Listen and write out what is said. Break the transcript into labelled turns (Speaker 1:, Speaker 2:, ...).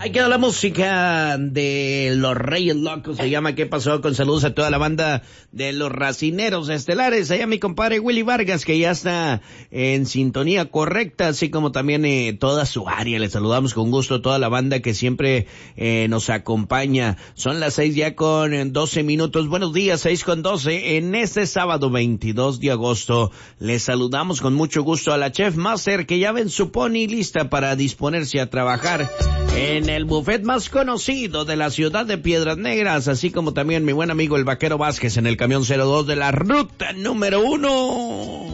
Speaker 1: Ahí queda la música de Los Reyes Locos, se llama ¿Qué pasó? Con saludos a toda la banda de los Racineros Estelares, allá mi compadre Willy Vargas, que ya está en sintonía correcta, así como también toda su área. Les saludamos con gusto a toda la banda que siempre nos acompaña. Son las 6 ya con 12 minutos. Buenos días, 6 con 12. En este sábado 22 de agosto les saludamos con mucho gusto a la Chef Master, que ya ven su pony lista para disponerse a trabajar en el buffet más conocido de la ciudad de Piedras Negras, así como también mi buen amigo el Vaquero Vázquez en el camión 02 de la ruta número 1.